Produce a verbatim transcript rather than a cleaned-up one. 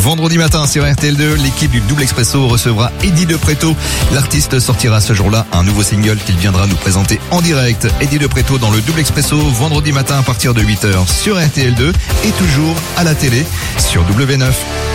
vendredi matin sur R T L deux. L'équipe du Double Expresso recevra Eddie De Pretto. L'artiste sortira ce jour-là un nouveau single qu'il viendra nous présenter en direct. Eddie De Pretto dans le Double Expresso, vendredi matin à partir de huit heures sur R T L deux et toujours à la télé sur W neuf.